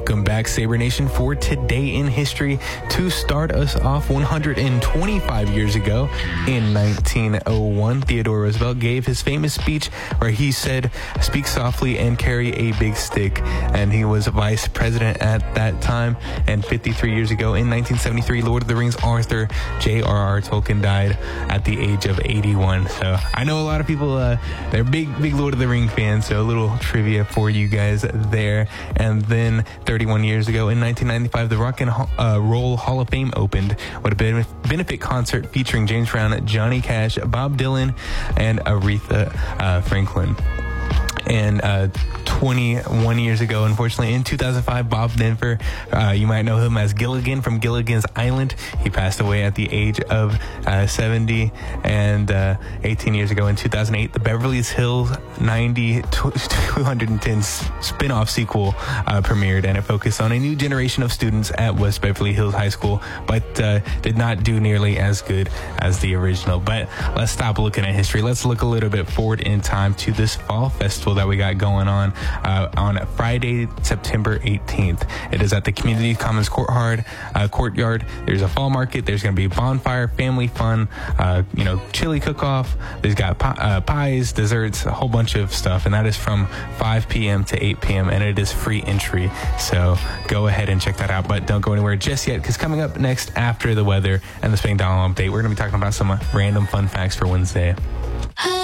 Welcome back, Sabre Nation, for Today in History. To start us off, 125 years ago, in 1901, Theodore Roosevelt gave his famous speech where he said, "Speak softly and carry a big stick." And he was vice president at that time. And 53 years ago, in 1973, Lord of the Rings author J.R.R. Tolkien died at the age of 81. So I know a lot of people, they're big Lord of the Ring fans, so a little trivia for you guys there. And then 31 years ago, in 1995, the Rock and Roll Hall of Fame opened with a benefit concert featuring James Brown, Johnny Cash, Bob Dylan, and Aretha Franklin. And 21 years ago, unfortunately, in 2005, Bob Denver, you might know him as Gilligan from Gilligan's Island. He passed away at the age of 70. And 18 years ago, in 2008, the Beverly Hills 90210 spin-off sequel premiered, and it focused on a new generation of students at West Beverly Hills High School, but did not do nearly as good as the original. But let's stop looking at history. Let's look a little bit forward in time to this fall festival that we got going on Friday, September 18th. It is at the Community Commons Courtyard. There's a fall market. There's going to be a bonfire, family fun, chili cook-off. There's got pies, desserts, a whole bunch of stuff, and that is from 5 p.m. to 8 p.m., and it is free entry. So go ahead and check that out, but don't go anywhere just yet, because coming up next after the weather and the Spang Dollar update, we're going to be talking about some random fun facts for Wednesday.